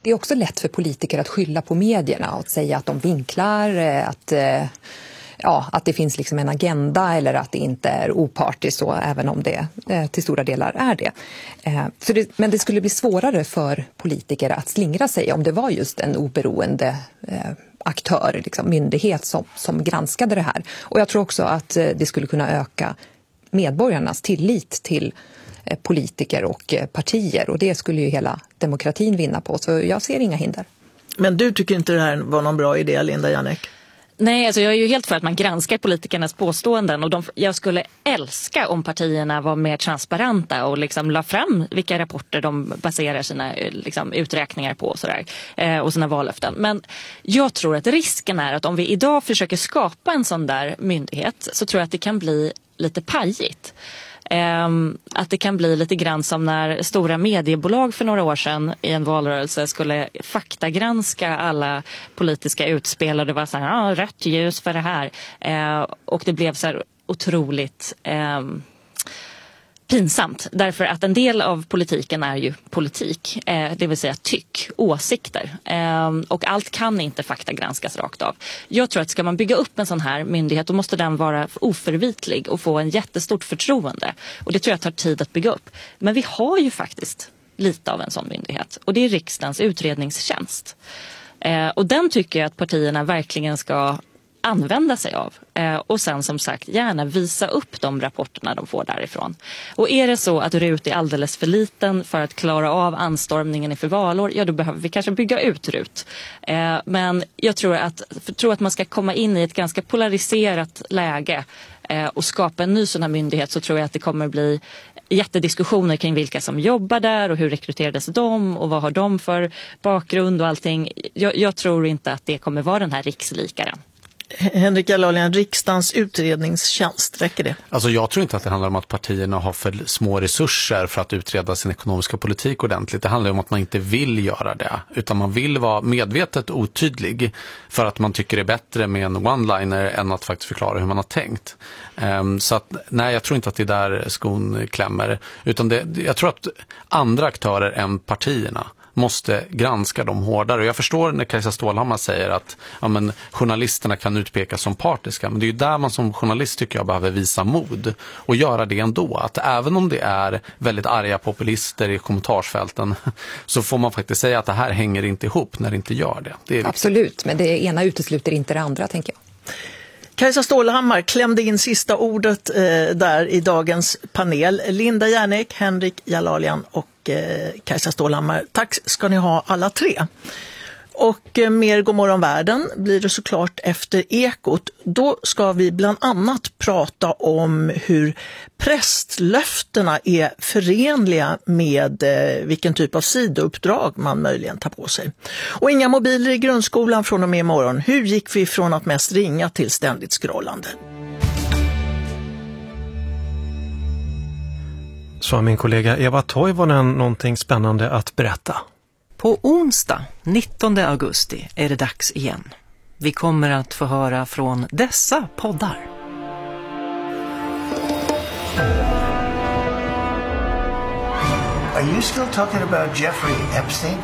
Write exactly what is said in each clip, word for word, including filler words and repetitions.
det är också lätt för politiker att skylla på medierna och säga att de vinklar, att, ja, att det finns liksom en agenda eller att det inte är opartiskt, så, även om det till stora delar är det. Så det. Men det skulle bli svårare för politiker att slingra sig om det var just en oberoende aktör, liksom myndighet som, som granskade det här. Och jag tror också att det skulle kunna öka medborgarnas tillit till politiker och partier, och det skulle ju hela demokratin vinna på, så jag ser inga hinder. Men du tycker inte det här var någon bra idé, Linda Jannek? Nej, alltså jag är ju helt för att man granskar politikernas påståenden, och de, jag skulle älska om partierna var mer transparenta och liksom la fram vilka rapporter de baserar sina liksom, uträkningar på och, sådär, eh, och sina vallöften. Men jag tror att risken är att om vi idag försöker skapa en sån där myndighet, så tror jag att det kan bli lite pajigt. Um, att det kan bli lite grann som när stora mediebolag för några år sedan i en valrörelse skulle faktagranska alla politiska utspel, och det var så här, ah, rött ljus för det här, uh, och det blev så här otroligt um, pinsamt, därför att en del av politiken är ju politik, eh, det vill säga tyck, åsikter, eh, och allt kan inte faktagranskas rakt av. Jag tror att ska man bygga upp en sån här myndighet, då måste den vara oförvitlig och få en jättestort förtroende, och det tror jag tar tid att bygga upp. Men vi har ju faktiskt lite av en sån myndighet, och det är riksdagens utredningstjänst, eh, och den tycker jag att partierna verkligen ska använda sig av, eh, och sen som sagt gärna visa upp de rapporterna de får därifrån. Och är det så att R U T är alldeles för liten för att klara av anstormningen inför valår, ja då behöver vi kanske bygga ut R U T. Eh, men jag tror att, för tror att man ska komma in i ett ganska polariserat läge eh, och skapa en ny sån här myndighet, så tror jag att det kommer bli jättediskussioner kring vilka som jobbar där och hur rekryterades de och vad har de för bakgrund och allting. Jag, jag tror inte att det kommer vara den här rikslikaren. Henrik Jalalian, riksdagens utredningstjänst, räcker det? Alltså jag tror inte att det handlar om att partierna har för små resurser för att utreda sin ekonomiska politik ordentligt. Det handlar om att man inte vill göra det, utan man vill vara medvetet otydlig för att man tycker det är bättre med en one-liner än att faktiskt förklara hur man har tänkt. Um, så att, nej, jag tror inte att det är där skon klämmer, utan det, jag tror att andra aktörer än partierna måste granska dem hårdare. Och jag förstår när Kajsa Stålhammar säger att ja, men, journalisterna kan utpekas som partiska, men det är ju där man som journalist tycker jag behöver visa mod och göra det ändå. Att även om det är väldigt arga populister i kommentarsfälten, så får man faktiskt säga att det här hänger inte ihop när det inte gör det. Det är absolut, men det ena utesluter inte det andra, tänker jag. Kajsa Stålhammar klämde in sista ordet eh, där i dagens panel. Linda Jannek, Henrik Jalalian och eh, Kajsa Stålhammar. Tack ska ni ha alla tre. Och eh, mer Godmorgon världen blir det såklart efter Ekot. Då ska vi bland annat prata om hur prästlöftena är förenliga med eh, vilken typ av sidouppdrag man möjligen tar på sig. Och inga mobiler i grundskolan från och med imorgon. Hur gick vi från att mest ringa till ständigt scrollande? Så har min kollega Eva Toivonen någonting spännande att berätta. På onsdag nittonde augusti är det dags igen. Vi kommer att få höra från dessa poddar. Are you still talking about Jeffrey Epstein?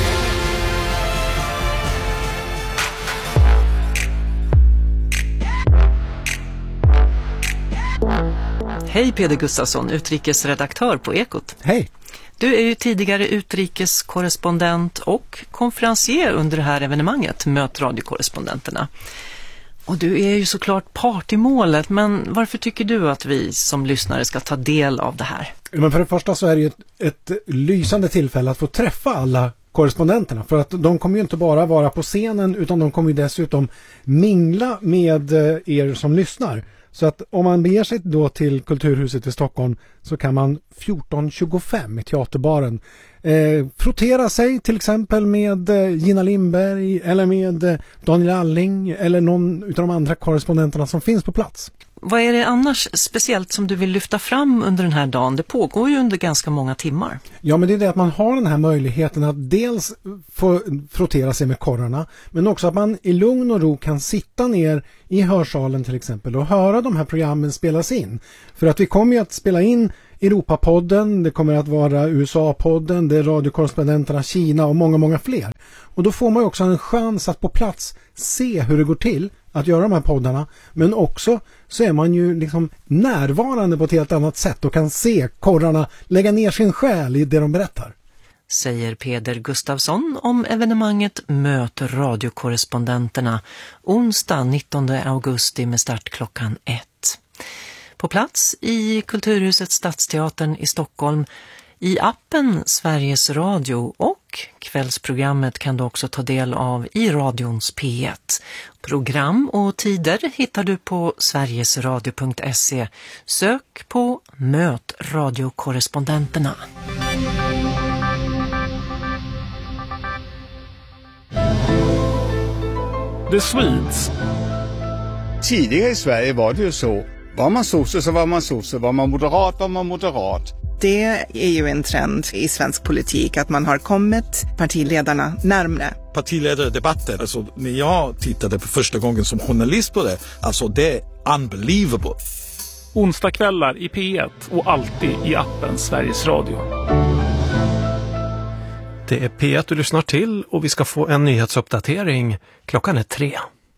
Hej Peder Gustafsson, utrikesredaktör på Ekot. Hej. Du är ju tidigare utrikeskorrespondent och konferencier under det här evenemanget, Möt radiokorrespondenterna. Och du är ju såklart part i målet, men varför tycker du att vi som lyssnare ska ta del av det här? Men för det första så är det ju ett, ett lysande tillfälle att få träffa alla korrespondenterna. För att de kommer ju inte bara vara på scenen, utan de kommer ju dessutom mingla med er som lyssnar. Så att om man beger sig då till Kulturhuset i Stockholm, så kan man fjorton tjugofem i teaterbaren eh, frottera sig till exempel med eh, Gina Lindberg eller med eh, Daniel Alling eller någon av de andra korrespondenterna som finns på plats. Vad är det annars speciellt som du vill lyfta fram under den här dagen? Det pågår ju under ganska många timmar. Ja, men det är det att man har den här möjligheten att dels få frottera sig med korrarna, men också att man i lugn och ro kan sitta ner i hörsalen till exempel och höra de här programmen spelas in. För att vi kommer ju att spela in Europapodden, det kommer att vara U S A-podden, det är radiokorrespondenterna Kina och många, många fler. Och då får man ju också en chans att på plats se hur det går till att göra de här poddarna. Men också så är man ju liksom närvarande på ett helt annat sätt och kan se korrarna lägga ner sin själ i det de berättar. Säger Peder Gustafsson om evenemanget Möt radiokorrespondenterna onsdag nittonde augusti med start klockan ett. På plats i Kulturhuset Stadsteatern i Stockholm, i appen Sveriges Radio och kvällsprogrammet kan du också ta del av i radions P ett. Program och tider hittar du på sverigesradio punkt se. Sök på Möt radiokorrespondenterna. The Swedes. Tidigare i Sverige var det ju så. Var man sosse så var man sosse, var man moderat var man moderat. Det är ju en trend i svensk politik att man har kommit partiledarna närmare. Partiledardebatten, alltså när jag tittade på första gången som journalist på det, alltså det är unbelievable. Onsdagskvällar i P ett och alltid i appen Sveriges Radio. Det är P ett du lyssnar till och vi ska få en nyhetsuppdatering. Klockan är tre.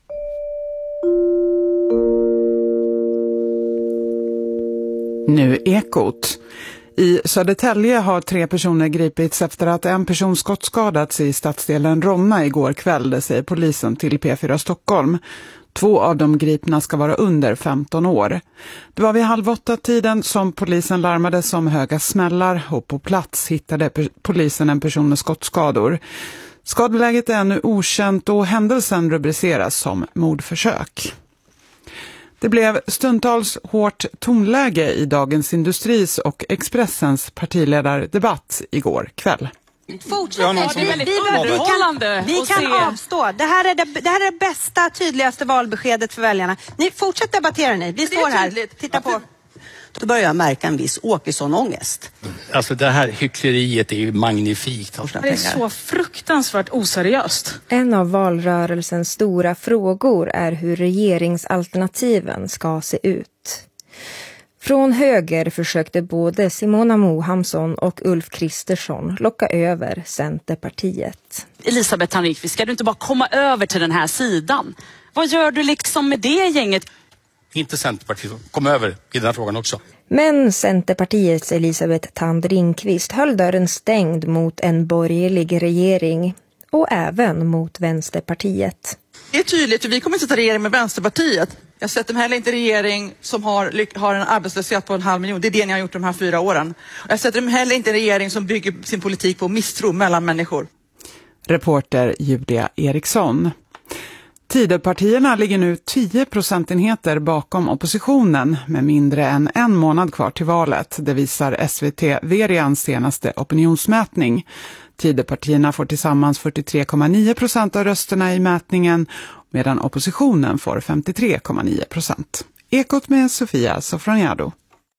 Nu Ekot. I Södertälje har tre personer gripits efter att en person skottskadats i stadsdelen Ronna igår kväll, det säger polisen till P fyra Stockholm. Två av de gripna ska vara under femton år. Det var vid halv åtta tiden som polisen larmade som höga smällar och på plats hittade polisen en person med skottskador. Skadeläget är ännu okänt och händelsen rubriceras som mordförsök. Det blev stundtals hårt tonläge i Dagens Industris och Expressens partiledardebatt igår kväll. Fortsätt, ja, vi, vi, vi kan, vi kan avstå. Det här, är det, det här är det bästa, tydligaste valbeskedet för väljarna. Ni fortsätt debattera ni. Vi står här. Titta på. Då börjar jag märka en viss Åkesson-ångest. Alltså det här hyckleriet är ju magnifikt. Det är så fruktansvärt oseriöst. En av valrörelsens stora frågor är hur regeringsalternativen ska se ut. Från höger försökte både Simona Mohamsson och Ulf Kristersson locka över Centerpartiet. Elisabeth Tanrikvist, ska du inte bara komma över till den här sidan? Vad gör du liksom med det gänget? Inte Centerpartiet, kom över i den här frågan också. Men Centerpartiets Elisabeth Tanrikvist höll dörren stängd mot en borgerlig regering och även mot Vänsterpartiet. Det är tydligt att vi kommer inte att regering med Vänsterpartiet. Jag sätter mig heller inte regering som har, har en arbetslöshet på en halv miljon. Det är det ni har gjort de här fyra åren. Jag sätter mig heller inte en regering som bygger sin politik på misstro mellan människor. Reporter Julia Eriksson. Tidöpartierna ligger nu tio procentenheter bakom oppositionen med mindre än en månad kvar till valet. Det visar S V T Verians senaste opinionsmätning. Tidöpartierna får tillsammans fyrtiotre komma nio procent av rösterna i mätningen medan oppositionen får femtiotre komma nio procent. Ekot med Sofia Sofroniado.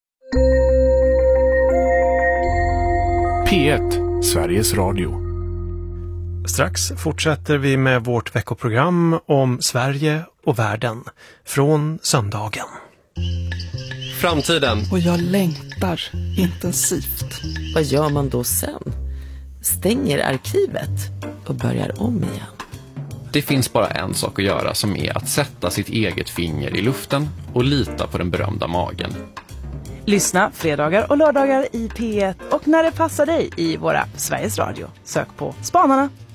P ett, Sveriges Radio. Strax fortsätter vi med vårt veckoprogram om Sverige och världen från söndagen. Framtiden. Och jag längtar intensivt. Vad gör man då sen? Stänger arkivet och börjar om igen. Det finns bara en sak att göra som är att sätta sitt eget finger i luften och lita på den berömda magen. Lyssna fredagar och lördagar i P ett och när det passar dig i våra Sveriges Radio. Sök på Spanarna.